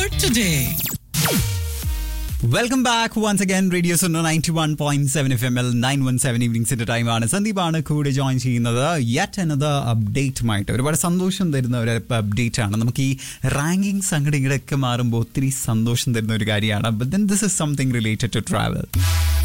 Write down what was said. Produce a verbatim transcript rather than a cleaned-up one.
today. Welcome back once again radio Suno ninety one point seven F M L nine one seven ഈവനിങ്സിന്റെ ടൈമാണ്. സന്ദീപാണ് കൂടെ join ചെയ്യുന്നത്. Yet another അപ്ഡേറ്റുമായിട്ട് ഒരുപാട് സന്തോഷം തരുന്ന ഒരു അപ്ഡേറ്റ് ആണ്. നമുക്ക് ഈ റാങ്കിങ് സംഘടനകളൊക്കെ മാറുമ്പോൾ ഒത്തിരി സന്തോഷം തരുന്ന ഒരു കാര്യമാണ്. But then this is something related to travel.